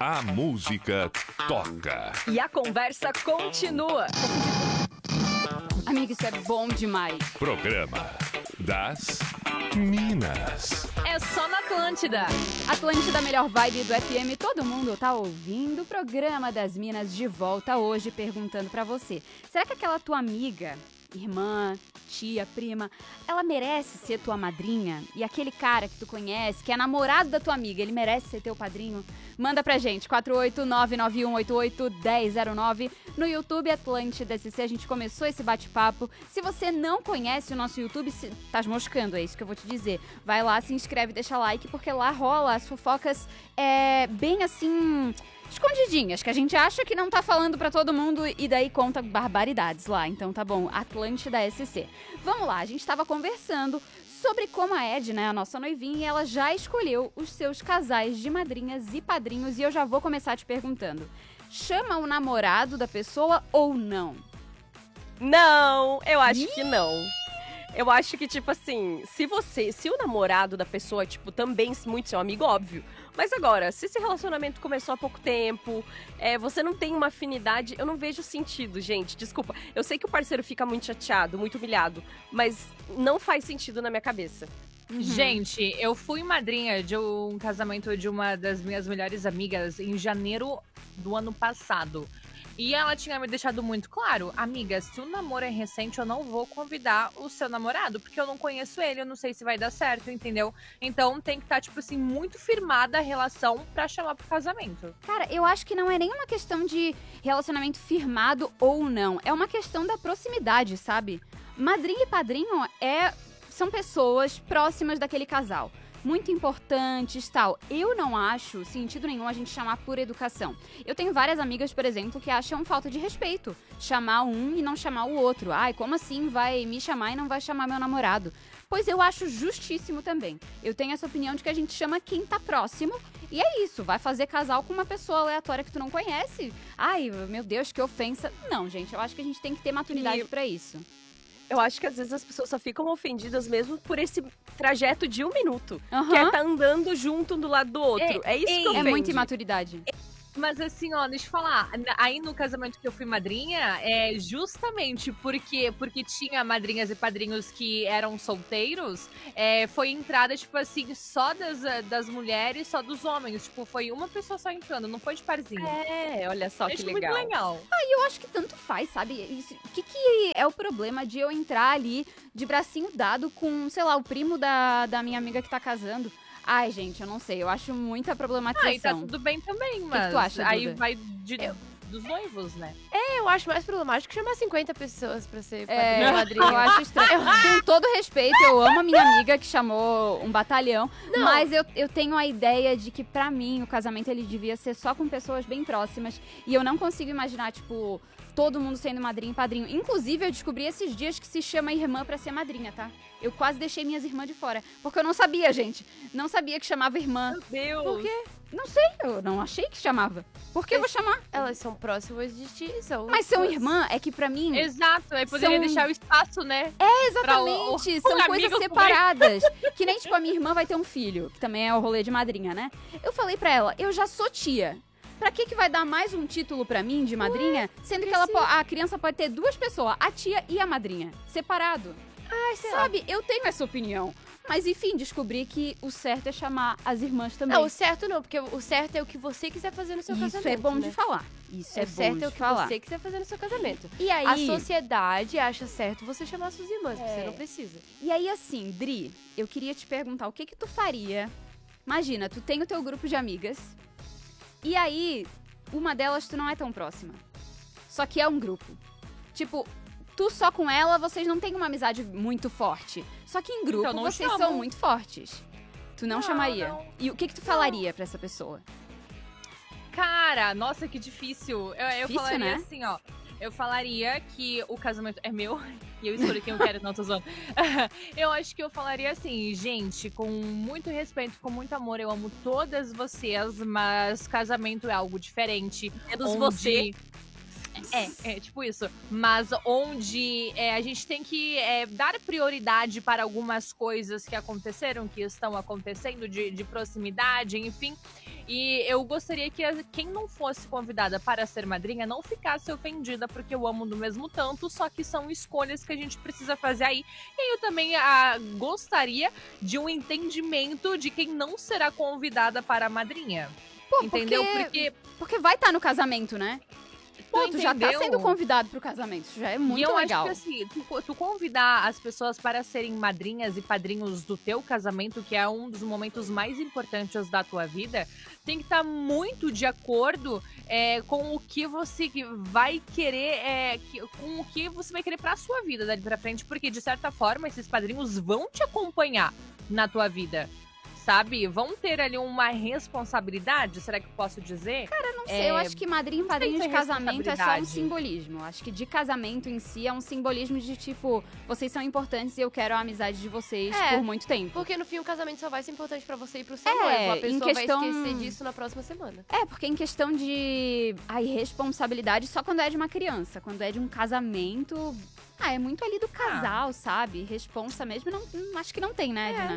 A música toca. E a conversa continua. Amigo, isso é bom demais. Programa das Minas. É só na Atlântida. Atlântida, melhor vibe do FM, todo mundo tá ouvindo o programa das Minas de volta hoje, perguntando pra você. Será que aquela tua amiga, irmã, tia, prima, ela merece ser tua madrinha? E aquele cara que tu conhece, que é namorado da tua amiga, ele merece ser teu padrinho? Manda pra gente, 48991881009. No YouTube Atlântida SC, a gente começou esse bate-papo. Se você não conhece o nosso YouTube, tá moscando, é isso que eu vou te dizer. Vai lá, se inscreve, deixa like, porque lá rola as fofocas bem assim, escondidinhas, que a gente acha que não tá falando pra todo mundo e daí conta barbaridades lá. Então tá bom, Atlântida SC. Vamos lá, a gente tava conversando sobre como a Edna, a nossa noivinha, ela já escolheu os seus casais de madrinhas e padrinhos. E eu já vou começar te perguntando, chama o namorado da pessoa ou não? Não, eu acho que não. Eu acho que, tipo assim, se o namorado da pessoa, tipo, também muito seu amigo, óbvio. Mas agora, se esse relacionamento começou há pouco tempo, você não tem uma afinidade, eu não vejo sentido, gente. Desculpa, eu sei que o parceiro fica muito chateado, muito humilhado, mas não faz sentido na minha cabeça. Gente, eu fui madrinha de um casamento de uma das minhas melhores amigas em janeiro do ano passado. E ela tinha me deixado muito claro, amiga, se o namoro é recente, eu não vou convidar o seu namorado, porque eu não conheço ele, eu não sei se vai dar certo, entendeu? Então tem que estar, tipo assim, muito firmada a relação pra chamar pro casamento. Cara, eu acho que não é nem uma questão de relacionamento firmado ou não, é uma questão da proximidade, sabe? Madrinha e padrinho são pessoas próximas daquele casal, muito importantes, tal. Eu não acho sentido nenhum a gente chamar por educação. Eu tenho várias amigas, por exemplo, que acham falta de respeito chamar um e não chamar o outro. Ai, como assim vai me chamar e não vai chamar meu namorado? Pois eu acho justíssimo também. Eu tenho essa opinião de que a gente chama quem tá próximo e é isso. Vai fazer casal com uma pessoa aleatória que tu não conhece? Ai, meu Deus, que ofensa. Não, gente, eu acho que a gente tem que ter maturidade pra isso. Eu acho que às vezes as pessoas só ficam ofendidas mesmo por esse trajeto de 1 minuto. Uhum. Que é tá andando junto um do lado do outro. É isso que ofende. É muita imaturidade. Mas assim, ó, deixa eu falar, aí no casamento que eu fui madrinha, justamente porque tinha madrinhas e padrinhos que eram solteiros, foi entrada, tipo assim, só das mulheres, só dos homens, tipo, foi uma pessoa só entrando, não foi de parzinho. Olha só que legal. Muito legal. Eu acho que tanto faz, sabe? O que é o problema de eu entrar ali de bracinho dado com, sei lá, o primo da minha amiga que tá casando? Ai, gente, eu não sei. Eu acho muita problematização. E tá tudo bem também, mas que tu acha, aí Duda? vai dos noivos, né? Eu acho mais problemático chamar 50 pessoas pra ser padrinho. Madrinha, eu acho estranho. Com todo respeito, eu amo a minha amiga que chamou um batalhão, mas eu tenho a ideia de que, pra mim, o casamento ele devia ser só com pessoas bem próximas, e eu não consigo imaginar, tipo, todo mundo sendo madrinha e padrinho. Inclusive, eu descobri esses dias que se chama irmã pra ser madrinha, tá? Eu quase deixei minhas irmãs de fora, porque eu não sabia, gente. Não sabia que chamava irmã. Meu Deus. Por quê? Não sei, eu não achei que chamava. Por que eu vou chamar? Elas são próximas de ti, são. Mas são irmã, é que pra mim... Exato, aí poderia deixar o espaço, né? Exatamente, são coisas separadas. Que nem, tipo, a minha irmã vai ter um filho, que também é o rolê de madrinha, né? Eu falei pra ela, eu já sou tia. Pra que vai dar mais um título pra mim de madrinha, sendo que a criança pode ter 2 pessoas, a tia e a madrinha, separado? Ai, sabe, eu tenho essa opinião. Mas, enfim, descobri que o certo é chamar as irmãs também. Não, o certo não, porque o certo é o que você quiser fazer no seu casamento. Isso é bom né? de falar. Isso é bom certo de é o que falar. você quiser fazer no seu casamento. E aí... A sociedade acha certo você chamar suas irmãs, porque você não precisa. E aí, assim, Dri, eu queria te perguntar, o que tu faria? Imagina, tu tem o teu grupo de amigas, e aí, uma delas tu não é tão próxima. Só que é um grupo. Tipo, tu só com ela, vocês não têm uma amizade muito forte. Só que em grupo, Então, vocês são muito fortes. Tu não chamaria. Não. E o que tu falaria pra essa pessoa? Cara, nossa, que difícil. Eu Difícil, falaria né? assim, ó. Eu falaria que o casamento é meu e eu escolhi quem eu quero, não tô zoando. Eu acho que eu falaria assim, gente, com muito respeito, com muito amor, eu amo todas vocês, mas casamento é algo diferente. Menos você. Tipo isso. Mas onde a gente tem que dar prioridade para algumas coisas que aconteceram, que estão acontecendo, de proximidade, enfim. E eu gostaria que quem não fosse convidada para ser madrinha não ficasse ofendida, porque eu amo do mesmo tanto, só que são escolhas que a gente precisa fazer aí. E eu também gostaria de um entendimento de quem não será convidada para a madrinha. Pô, Entendeu? Porque vai estar no casamento, né? Pô, tu já tá entendeu? sendo convidado pro casamento, isso já é muito e eu legal. acho que assim, tu convidar as pessoas para serem madrinhas e padrinhos do teu casamento, que é um dos momentos mais importantes da tua vida, tem que estar muito de acordo com o que você vai querer, com o que você vai querer pra sua vida dali pra frente, porque de certa forma esses padrinhos vão te acompanhar na tua vida. Sabe? Vão ter ali uma responsabilidade, será que eu posso dizer? Não sei, eu acho que madrinha e padrinho de tem casamento é só um responsabilidade. simbolismo. Eu acho que de casamento em si é um simbolismo de tipo, vocês são importantes e eu quero a amizade de vocês por muito tempo. Porque no fim o casamento só vai ser importante pra você e pro seu noivo. A em pessoa questão- vai esquecer disso na próxima semana. Porque em questão de responsabilidade só quando é de uma criança. Quando é de um casamento, é muito ali do casal, sabe? Responsa mesmo, acho que não tem, né, Edna?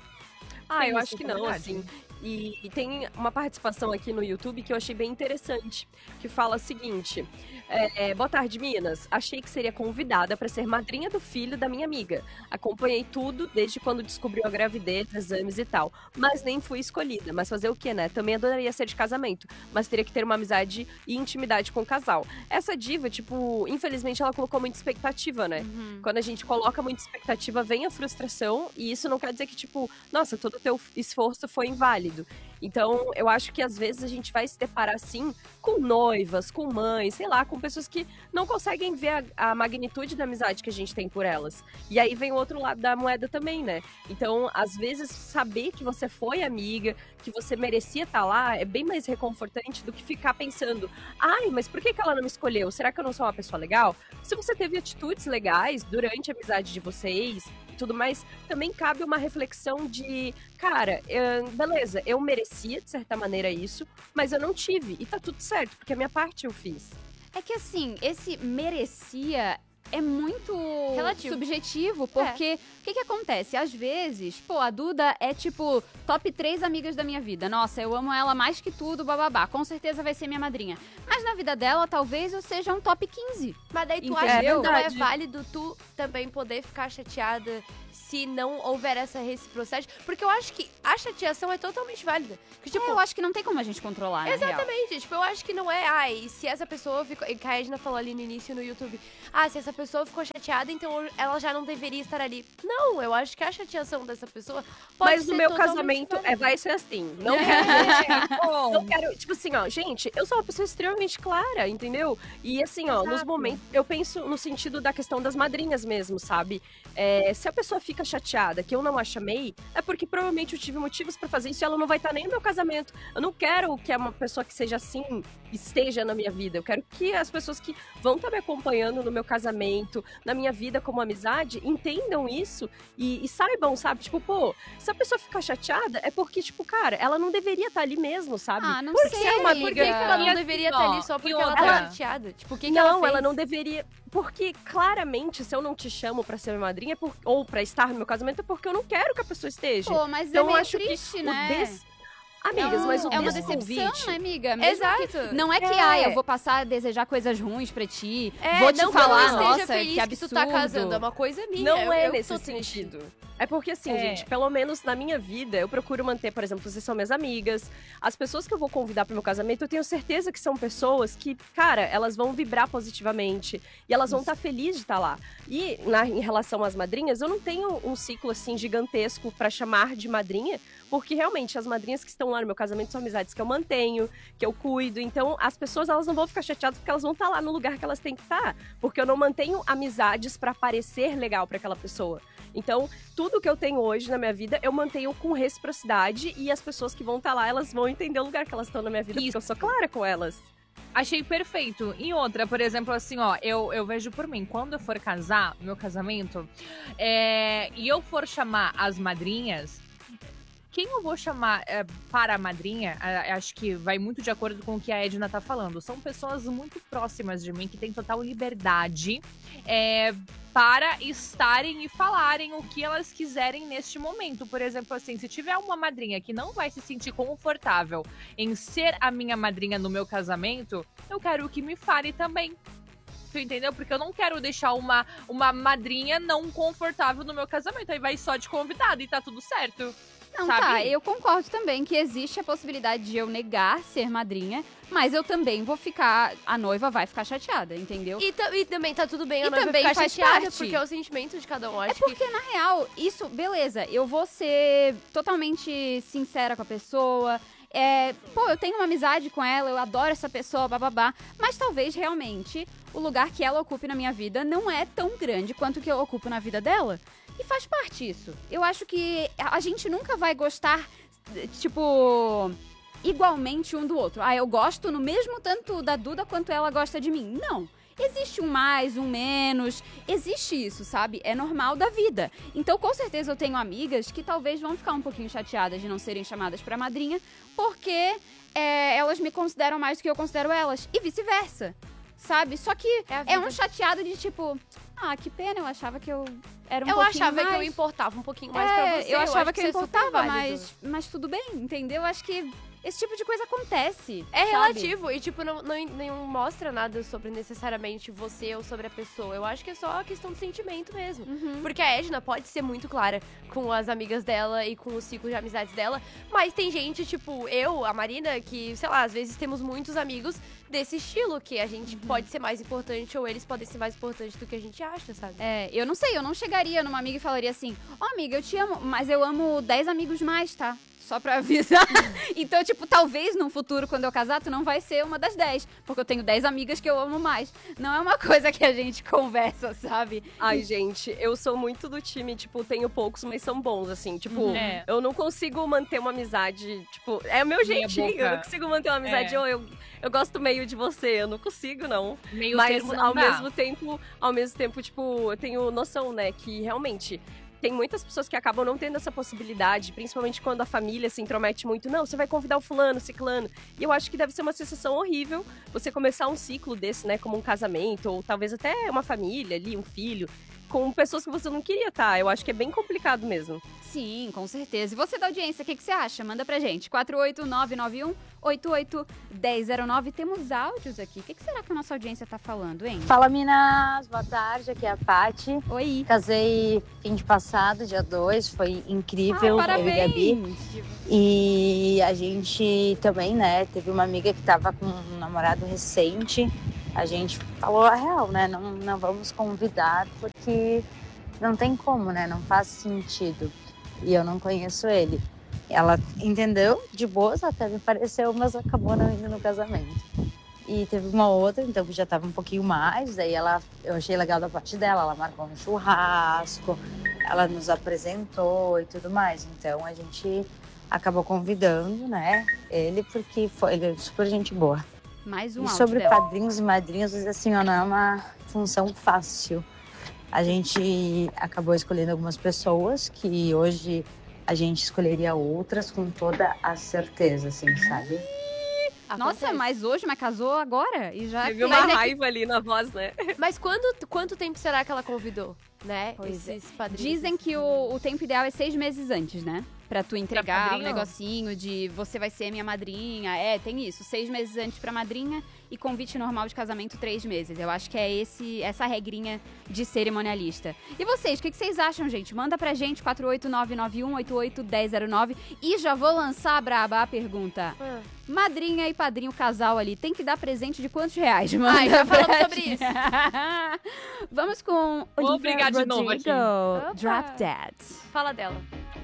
Ah, eu Tem acho que não, responsabilidade. assim. E tem uma participação aqui no YouTube que eu achei bem interessante, que fala o seguinte: boa tarde, Minas. Achei que seria convidada para ser madrinha do filho da minha amiga. Acompanhei tudo desde quando descobriu a gravidez, exames e tal. Mas nem fui escolhida. Mas fazer o quê, né? Também adoraria ser de casamento, mas teria que ter uma amizade e intimidade com o casal. Essa diva, tipo, infelizmente ela colocou muita expectativa, né? Quando a gente coloca muita expectativa, vem a frustração, e isso não quer dizer que, tipo, nossa, todo o teu esforço foi inválido. Então, eu acho que às vezes a gente vai se deparar, assim, com noivas, com mães, sei lá, com pessoas que não conseguem ver a magnitude da amizade que a gente tem por elas. E aí vem o outro lado da moeda também, né? Então, às vezes, saber que você foi amiga, que você merecia estar lá, é bem mais reconfortante do que ficar pensando: ai, mas por que ela não me escolheu? Será que eu não sou uma pessoa legal? Se você teve atitudes legais durante a amizade de vocês e tudo mais, também cabe uma reflexão de, cara, beleza, eu merecia, de certa maneira, isso, mas eu não tive, e tá tudo certo, porque a minha parte eu fiz. É que assim, esse merecia é muito Relativo. subjetivo, porque o que acontece? Às vezes, pô, a Duda é tipo top 3 amigas da minha vida. Nossa, eu amo ela mais que tudo, bababá. Com certeza vai ser minha madrinha. Mas na vida dela, talvez eu seja um top 15. Mas daí tu Entendeu? acha que não é Verdade. válido tu também poder ficar chateada se não houver essa reciprocidade? Porque eu acho que a chateação é totalmente válida. Porque, tipo, Eu acho que não tem como a gente controlar, né? exatamente, tipo, eu acho que não é, se essa pessoa ficou, e que a Edna falou ali no início no YouTube, se essa pessoa ficou chateada, então ela já não deveria estar ali. Não, eu acho que a chateação dessa pessoa pode Mas ser no meu totalmente casamento válida. vai ser assim. Não quero não quero, tipo assim, ó, gente, eu sou uma pessoa extremamente clara, entendeu? E assim, ó, nos momentos, eu penso no sentido da questão das madrinhas mesmo, sabe? Se a pessoa fica chateada que eu não a chamei, é porque provavelmente eu tive motivos pra fazer isso e ela não vai estar nem no meu casamento. Eu não quero que uma pessoa que seja assim esteja na minha vida. Eu quero que as pessoas que vão estar me acompanhando no meu casamento, na minha vida como amizade, entendam isso e saibam, sabe? Tipo, pô, se a pessoa ficar chateada, é porque, tipo, cara, ela não deveria estar ali mesmo, sabe? Não Porque sei. se é uma Por que, amiga... que ela E não assim, deveria ó, estar ali só porque e ela outra? tá chateada? Tipo, o que ela Não, fez? ela não deveria. Porque claramente, se eu não te chamo pra ser minha madrinha ou pra estar no meu casamento, é porque eu não quero que a pessoa esteja. Pô, mas Então, é meio eu acho triste, que né? Amigas, mas o é uma desconvite... decepção, né, amiga? Mesmo Exato. que- não é que, É. eu vou passar a desejar coisas ruins pra ti, É, vou te não falar, que eu não esteja nossa, feliz que que absurdo. tu tá casando, é uma coisa minha. Não é eu nesse tô triste. sentido. É porque assim, É. gente, pelo menos na minha vida, eu procuro manter, por exemplo, vocês são minhas amigas. As pessoas que eu vou convidar pro meu casamento, eu tenho certeza que são pessoas que, cara, elas vão vibrar positivamente. E elas vão estar felizes de estar lá. E em relação às madrinhas, eu não tenho um ciclo assim gigantesco pra chamar de madrinha, porque realmente as madrinhas que estão lá no meu casamento são amizades que eu mantenho, que eu cuido. Então, as pessoas elas não vão ficar chateadas porque elas vão estar lá no lugar que elas têm que estar. Porque eu não mantenho amizades pra parecer legal pra aquela pessoa. Então, tudo que eu tenho hoje na minha vida, eu mantenho com reciprocidade e as pessoas que vão estar lá, elas vão entender o lugar que elas estão na minha vida, porque eu sou clara com elas. Achei perfeito. E outra, por exemplo, assim, ó, eu vejo por mim, quando eu for casar, no meu casamento, e eu for chamar as madrinhas, quem eu vou chamar para a madrinha, acho que vai muito de acordo com o que a Edna tá falando. São pessoas muito próximas de mim, que têm total liberdade para estarem e falarem o que elas quiserem neste momento. Por exemplo, assim, se tiver uma madrinha que não vai se sentir confortável em ser a minha madrinha no meu casamento, eu quero que me fale também. Tu entendeu? Porque eu não quero deixar uma madrinha não confortável no meu casamento. Aí vai só de convidado e tá tudo certo. Não, sabe? tá, eu concordo também que existe a possibilidade de eu negar ser madrinha, mas eu também vou ficar, a noiva vai ficar chateada, entendeu? E também tá tudo bem a E noiva também ficar faz chateada, parte. porque é o sentimento de cada um. É Acho porque, na real, isso, beleza, eu vou ser totalmente sincera com a pessoa, eu tenho uma amizade com ela, eu adoro essa pessoa, bababá, mas talvez realmente o lugar que ela ocupe na minha vida não é tão grande quanto o que eu ocupo na vida dela. E faz parte isso. Eu acho que a gente nunca vai gostar, tipo, igualmente um do outro. Ah, eu gosto no mesmo tanto da Duda quanto ela gosta de mim. Não. Existe um mais, um menos. Existe isso, sabe? É normal da vida. Então, com certeza, eu tenho amigas que talvez vão ficar um pouquinho chateadas de não serem chamadas pra madrinha, porque elas me consideram mais do que eu considero elas. E vice-versa. Sabe? Só que é um chateado de tipo, que pena, eu achava que eu era um pouquinho mais. Eu achava que eu importava um pouquinho mais pra você. Eu achava que eu isso é super importava, válido. mas tudo bem, entendeu? Eu acho que esse tipo de coisa acontece. É sabe? relativo e, tipo, não mostra nada sobre necessariamente você ou sobre a pessoa. Eu acho que é só a questão do sentimento mesmo. Porque a Edna pode ser muito clara com as amigas dela e com o ciclo de amizades dela, mas tem gente, tipo, eu, a Marina, que, sei lá, às vezes temos muitos amigos desse estilo, que a gente pode ser mais importante ou eles podem ser mais importantes do que a gente acha, sabe? Eu não sei, eu não chegaria numa amiga e falaria assim, amiga, eu te amo, mas eu amo 10 amigos mais, tá? Só pra avisar. Então, tipo, talvez no futuro, quando eu casar, tu não vai ser uma das 10. Porque eu tenho 10 amigas que eu amo mais. Não é uma coisa que a gente conversa, sabe? Ai, gente, eu sou muito do time, tipo, tenho poucos, mas são bons, assim. Tipo, eu não consigo manter uma amizade, tipo, é o meu jeitinho. Eu não consigo manter uma amizade, eu gosto meio de você, eu não consigo, não. Meio mas termo não ao dá. mesmo tempo, tipo, eu tenho noção, né, que realmente tem muitas pessoas que acabam não tendo essa possibilidade, principalmente quando a família se intromete muito. Não, você vai convidar o fulano, ciclano. E eu acho que deve ser uma sensação horrível você começar um ciclo desse, né, como um casamento, ou talvez até uma família ali, um filho, com pessoas que você não queria estar. Eu acho que é bem complicado mesmo. Sim, com certeza. E você da audiência, o que você acha? Manda pra gente. 48991-88-1009. Temos áudios aqui. O que será que a nossa audiência tá falando, hein? Fala, Minas! Boa tarde, aqui é a Paty. Oi. Casei fim de passado, dia 2, foi incrível, eu e parabéns. Gabi. E a gente também, né, teve uma amiga que tava com um namorado recente. A gente falou a real, né, não vamos convidar porque não tem como, né, não faz sentido. E eu não conheço ele. Ela entendeu de boas, até me pareceu, mas acabou não indo no casamento. E teve uma outra, então que já tava um pouquinho mais, daí eu achei legal da parte dela, ela marcou um churrasco, ela nos apresentou e tudo mais. Então a gente acabou convidando, né, ele porque ele é super gente boa. Mais um E áudio sobre dela. padrinhos e madrinhas, assim, ó, não é uma função fácil. A gente acabou escolhendo algumas pessoas que hoje a gente escolheria outras com toda a certeza, assim, sabe? Nossa, mas casou agora? E já Teve uma raiva ali na voz, né? Mas quanto tempo será que ela convidou, né? Pois esses padrinhos? Dizem que o tempo ideal é 6 meses antes, né? Pra tu entregar o padrinho? negocinho de você vai ser minha madrinha. Tem isso. 6 meses antes pra madrinha e convite normal de casamento 3 meses. Eu acho que é essa regrinha de cerimonialista. E vocês, o que vocês acham, gente? Manda pra gente, 48991881009. E já vou lançar, braba, a pergunta. Madrinha e padrinho, casal ali, tem que dar presente de quantos reais? Manda Já falamos pra sobre gente. isso. Vamos com Vou brigar de novo aqui. Rodrigo, Drop Dead. Fala dela.